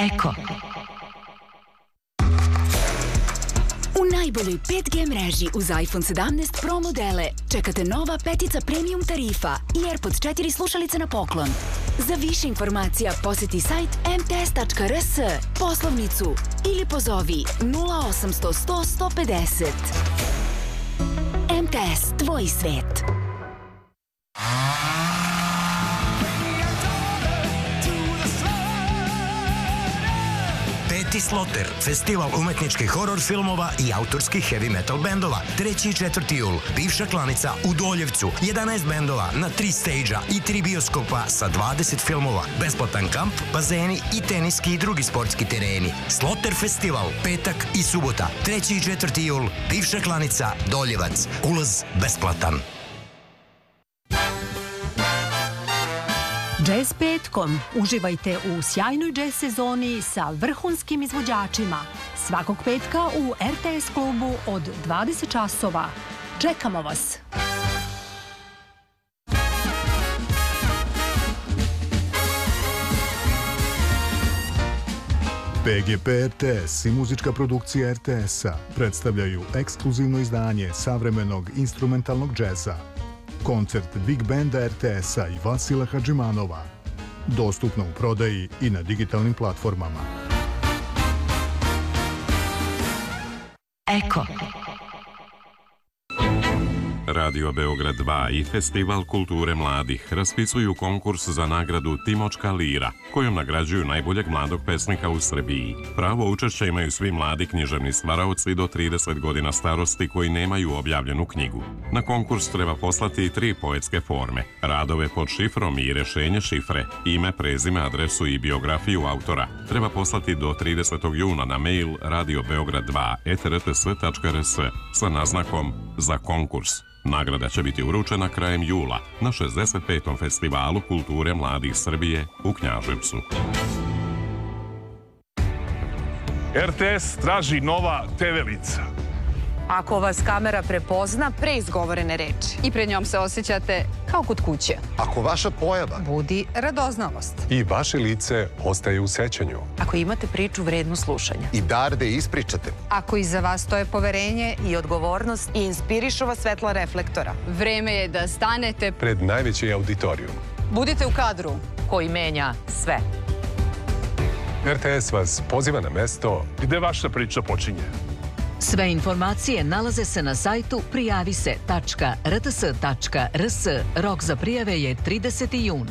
Eko. U najboljoj 5G mreži uz iPhone 17 Pro modele čekate nova petica premium tarifa i AirPods 4 slušalice na poklon. Za više informacija posjeti sajt mts.rs, poslovnicu ili pozovi 0800 100 150. MTS, tvoj svet. Peti Sloter, festival umetničkih horor filmova i autorskih heavy metal bendova. 3. i 4. jul, bivša klanica u Doljevcu, 11 bendova na 3 stage-a i 3 bioskopa sa 20 filmova. Besplatan kamp, bazeni i teniski i drugi sportski tereni. Sloter festival, petak i subota. 3. i 4. jul, bivša klanica Doljevac. Ulaz besplatan. Jazz petkom. Uživajte u sjajnoj jazz sezoni sa vrhunskim izvođačima. Svakog petka u RTS klubu od 20 časova. Čekamo vas! PGP RTS i muzička produkcija RTS-a predstavljaju ekskluzivno izdanje savremenog instrumentalnog džeza. Koncert Big Banda RTS-a i Vasila Hadžimanova. Dostupno u prodaji i na digitalnim platformama. Eko. Radio Beograd 2 i Festival kulture mladih raspisuju konkurs za nagradu Timočka lira, kojom nagrađuju najboljeg mladog pesnika u Srbiji. Pravo učešća imaju svi mladi književni stvaraoci do 30 godina starosti koji nemaju objavljenu knjigu. Na konkurs treba poslati 3 poetske forme, radove pod šifrom i rešenje šifre, ime, prezime, adresu i biografiju autora. Treba poslati do 30. juna na mail radiobeograd2@rts.rs sa naznakom za konkurs. Nagrada će biti uručena krajem jula na 65. festivalu kulture mladih Srbije u Knjaževcu. RTS traži nova TV-lica. Ako vas kamera prepozna pre izgovorene reči i pred njom se osjećate kao kod kuće. Ako vaša pojava budi radoznalost i vaše lice ostaje u sećanju. Ako imate priču vrednu slušanja i dar da ispričate. Ako iza vas stoje poverenje i odgovornost i inspirišu vas svetla reflektora. Vreme je da stanete pred najveći auditorijum. Budite u kadru koji menja sve. RTS vas poziva na mesto gde vaša priča počinje. Sve informacije nalaze se na sajtu prijavise.rts.rs. Rok za prijave je 30. jun.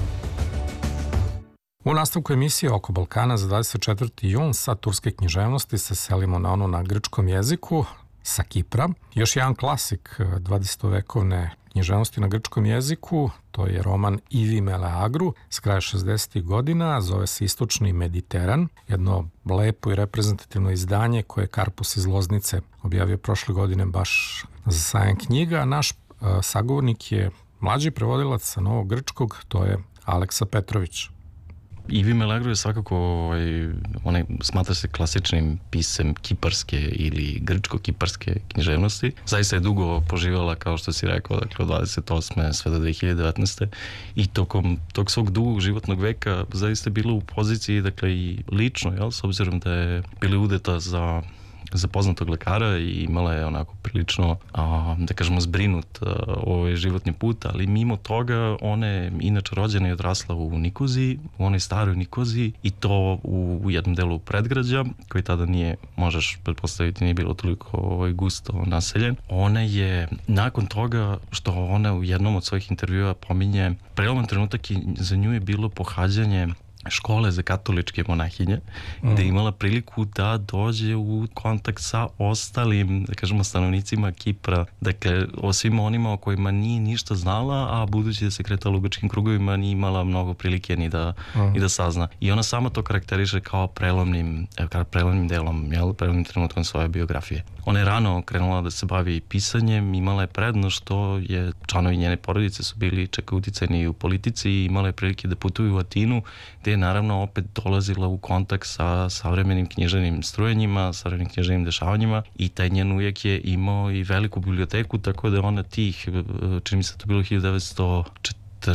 U nastavku emisije Oko Balkana za 24. jun sa turske književnosti se selimo na ono na grčkom jeziku sa Kipra. Još jedan klasik 20. vekovne književnosti na grčkom jeziku, to je roman Ivi Meleagru s kraja 60. godina, zove se Istočni Mediteran, jedno lepo i reprezentativno izdanje koje je Karpus iz Loznice objavio prošle godine baš za sajam knjiga. Naš sagovornik je mlađi prevodilac sa novog grčkog, to je Aleksa Petrović. Ivi Meleagru je svakako, smatra se klasičnim pisem kiparske ili grčko-kiparske književnosti. Zaista je dugo poživala, kao što si rekao, dakle od 28. sve do 2019. I tokom tog svog dugog životnog veka zaista je bila u poziciji, dakle i lično, s obzirom da je bila udeta za poznatog lekara i imala je onako prilično, da kažemo, zbrinut ovaj životni put, ali mimo toga ona je inače rođena i odrasla u Nikoziji, u onoj staroj Nikoziji, i to u jednom delu predgrađa, koji tada nije, možeš pretpostaviti, nije bilo toliko gusto naseljen. Ona je, nakon toga što ona u jednom od svojih intervjua pominje, preloman trenutak i za nju je bilo pohađanje škole za katoličke monahinje, gde je imala priliku da dođe u kontakt sa ostalim, da kažemo, stanovnicima Kipra, dakle o svima onima o kojima nije ništa znala, a budući da se kretala u grčkim krugovima nije imala mnogo prilike ni da sazna. I ona sama to karakteriše kao prelomnim delom, prelomnim trenutkom svoje biografije. Ona je rano krenula da se bavi pisanjem, imala je prednost što je članovi njene porodice su bili čak uticajni u politici i imala je prilike da putuju u Atinu, gde je naravno opet dolazila u kontakt sa savremenim književnim strujenjima, savremenim književnim dešavanjima, i taj njen ujak je imao i veliku biblioteku, tako da ona tih, čini mi se to bilo 1940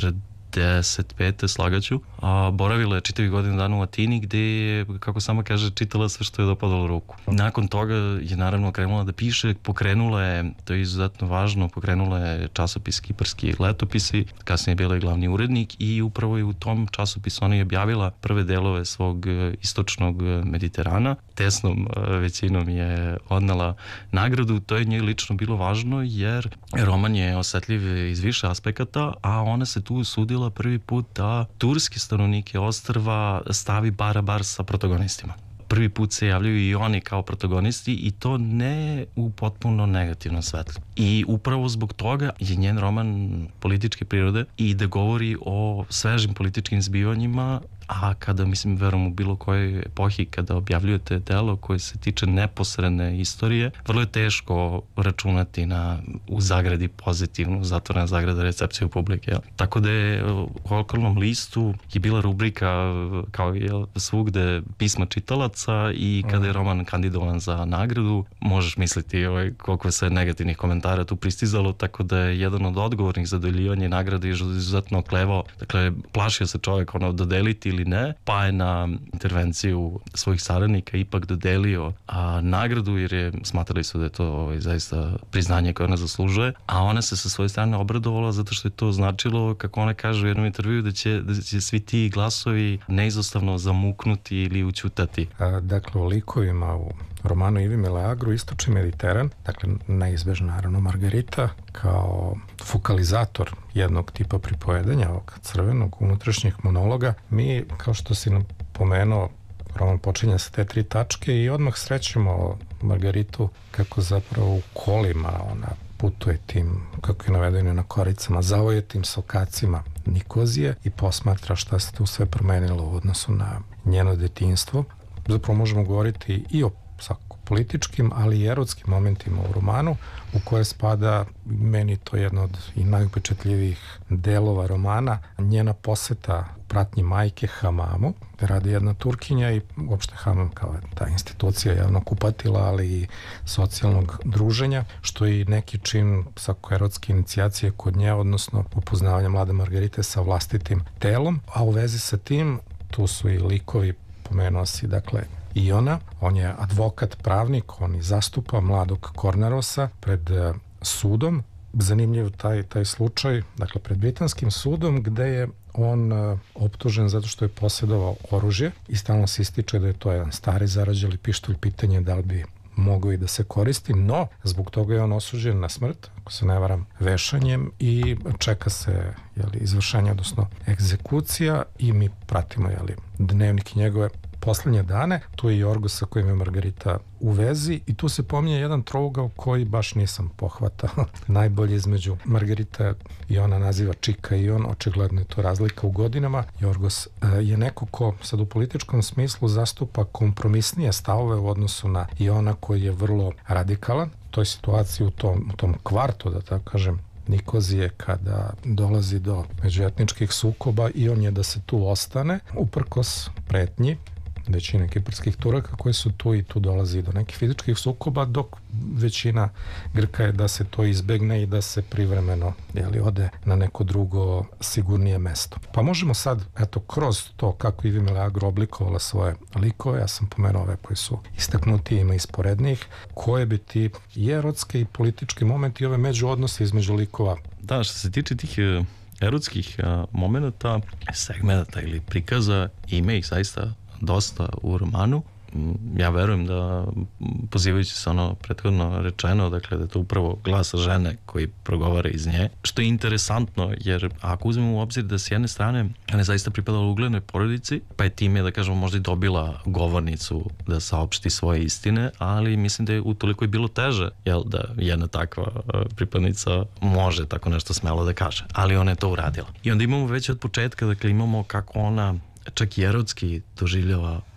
95. slagaću, a boravila je čitavi godinu dana u Atini gde je, kako sama kaže, čitala sve što je dopadalo ruku. Nakon toga je naravno krenula da piše, pokrenula je, to je izuzetno važno, pokrenula je časopis Kiparski letopisi, kasnije je bila i glavni urednik i upravo je u tom časopisu ona je objavila prve delove svog istočnog Mediterana. Tesnom većinom je odnela nagradu, to je njoj lično bilo važno jer roman je osetljiv iz više aspekata, a ona se tu usudila prvi put da turske stanovnike ostrva stavi bar a bar sa protagonistima. Prvi put se javljaju i oni kao protagonisti i to ne u potpuno negativnom svetlu. I upravo zbog toga je njen roman političke prirode i da govori o svežim političkim zbivanjima, a kada, mislim, verujem u bilo kojoj epohi, kada objavljujete delo koje se tiče neposredne istorije, vrlo je teško računati na u zagradi pozitivnu, zatvorena zagrada recepciju publike. Tako da je u okolnom listu je bila rubrika kao je svugde pisma čitalaca i kada je roman kandidovan za nagradu, možeš misliti koliko se negativnih komentara tu pristizalo, tako da je jedan od odgovornih za dodeljivanje nagrade izuzetno oklevao. Dakle, plašio se čovjek dodeliti ili ne, pa je na intervenciju svojih saradnika ipak dodelio nagradu jer je smatrali su da je to zaista priznanje koje ona zaslužuje, a ona se sa svoje strane obradovala zato što je to značilo, kako ona kaže u jednom intervju, da će svi ti glasovi neizostavno zamuknuti ili ućutati. Dakle, u likovima u romanu Ivi Meleagru Istočni Mediteran, dakle neizbežno naravno Margarita kao fokalizator jednog tipa pripovedanja, ovog crvenog unutrašnjih monologa. Mi, kao što si napomenuo, roman počinje sa te 3 tačke i odmah srećemo Margaritu kako zapravo u kolima ona putuje tim, kako je navedeno na koricama, zavoje tim sokacima Nikozije i posmatra šta se tu sve promenilo u odnosu na njeno detinjstvo. Zapravo možemo govoriti i o političkim, ali i erotskim momentima u romanu, u koje spada, meni to jedno od i najupečatljivijih delova romana, njena poseta pratnji majke Hamamu, gde radi jedna Turkinja i uopšte Hamam kao ta institucija javnog kupatila, ali i socijalnog druženja, što je neki čin erotske inicijacije kod nje, odnosno upoznavanja mlade Margarite sa vlastitim telom, a u vezi sa tim tu su i likovi, pomenuo si, dakle, Iona, on je advokat, pravnik, on i zastupa mladog Kornarosa pred sudom. Zanimljiv taj slučaj, dakle pred britanskim sudom, gde je on optužen zato što je posjedovao oružje i stalno se ističe da je to jedan stari zarađali pištolj, pitanje da li bi mogao i da se koristi, no zbog toga je on osuđen na smrt, ako se ne varam, vešanjem i čeka se izvršenje, odnosno egzekucija i mi pratimo dnevnik njegove poslednje dane. Tu je Jorgos sa kojim je Margarita u vezi i tu se pominje jedan trougao koji baš nisam pohvatao. Najbolje između Margarita i ona naziva Čika i on, očigledno je to razlika u godinama. Jorgos je neko ko sad u političkom smislu zastupa kompromisnije stavove u odnosu na Iona koji je vrlo radikalan. To je situacija u tom kvartu, da tako kažem, Nikozije, kada dolazi do međuetničkih sukoba i on je da se tu ostane, uprkos pretnji većine kiparskih Turaka koji su tu i tu dolazi do nekih fizičkih sukoba, dok većina Grka je da se to izbegne i da se privremeno ode na neko drugo sigurnije mesto. Pa možemo sad, kroz to kako Ivi Meleagro oblikovala svoje likove, ja sam pomenuo ove koji su istaknuti, ima isporednijih, koje bi ti i erotske i politički momenti i ove međuodnose između likova. Da, što se tiče tih erotskih momenta, segmenta ili prikaza, ima ih zaista dosta u romanu. Ja verujem da, pozivajući se prethodno rečeno, dakle da je to upravo glas žene koji progovara iz nje, što je interesantno, jer ako uzmemo u obzir da s jedne strane ona je zaista pripadala uglednoj porodici, pa je time, da kažemo, možda i dobila govornicu da saopšti svoje istine, ali mislim da je utoliko i bilo teže, da jedna takva pripadnica može tako nešto smelo da kaže, ali ona je to uradila. I onda imamo već od početka, dakle imamo kako ona čak i erotski doživljava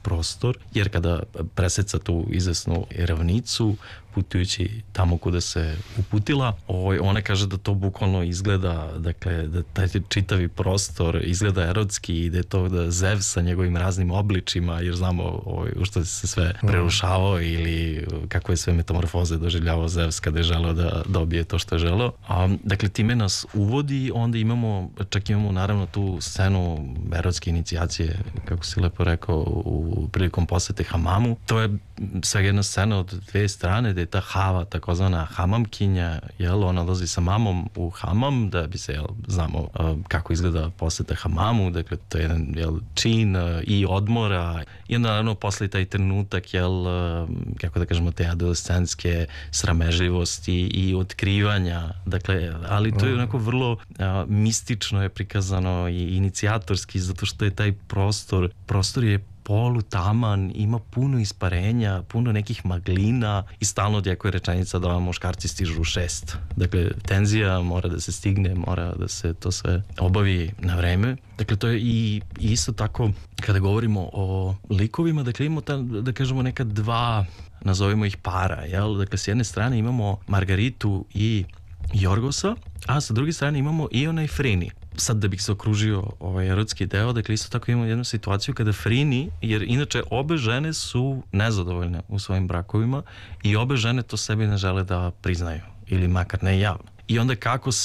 prostor, jer kada preseca tu izvesnu ravnicu, putujući tamo kuda se uputila, ona kaže da to bukvalno izgleda, dakle, da taj čitavi prostor izgleda erotski i da je to da Zeus sa njegovim raznim obličima, jer znamo u što se sve prerušavao ili kako je sve metamorfoze doživljavao Zeus kada je želeo da dobije to što je želeo. Dakle, time nas uvodi, onda imamo naravno tu scenu erotske inicijacije, kako si lepo rekao, u prilikom posete hamamu. To je svega jedna scena od dve strane, da je ta Hava, takozvana hamamkinja, ona odlazi sa mamom u hamam, da bi se, znamo kako izgleda poseta hamamu, dakle to je jedan čin i odmora i onda naravno posle taj trenutak, kako da kažemo, te adolescentske sramežljivosti i otkrivanja, dakle, ali to je onako vrlo mistično je prikazano i inicijatorski, zato što je taj prostor je polutaman, ima puno isparenja, puno nekih maglina i stalno odjekuje rečenica da muškarci stižu u 6. Dakle, tenzija mora da se stigne, mora da se to sve obavi na vreme. Dakle, to je i isto tako kada govorimo o likovima, dakle imamo da kažemo neka dva, nazovimo ih para, Dakle, s jedne strane imamo Margaritu i Jorgosa, a sa druge strane imamo Iona i Frini. Sad da bih se okružio ovaj erotski deo, dakle isto tako imamo jednu situaciju kada Frini, jer inače obe žene su nezadovoljne u svojim brakovima i obe žene to sebi ne žele da priznaju ili makar ne javno. I onda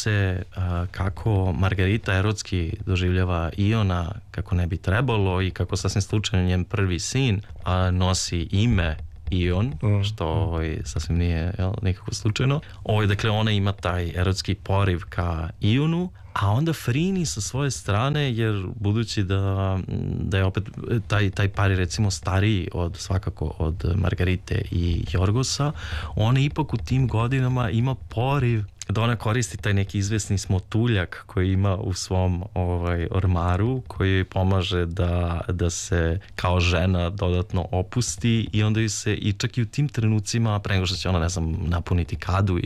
kako Margarita erotski doživljava Iona kako ne bi trebalo i kako sasvim slučajno njen prvi sin nosi ime Ion, što sasvim nije nekako slučajno. Dakle, ona ima taj erotski poriv ka Ionu, a onda Frini sa svoje strane, jer budući da je opet taj par je recimo stariji svakako od Margarite i Jorgosa, ona ipak u tim godinama ima poriv da ona koristi taj neki izvesni smotuljak koji ima u svom ormaru, koji pomaže da se kao žena dodatno opusti i onda ju se i čak i u tim trenucima, pre nego što će ona, napuniti kadu